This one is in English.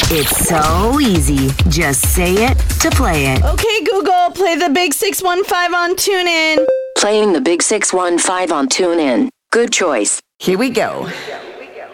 It's so easy. Just say it to play it. Okay, Google, play the Big 615 on TuneIn. Playing the Big 615 on TuneIn. Good choice. Here we go.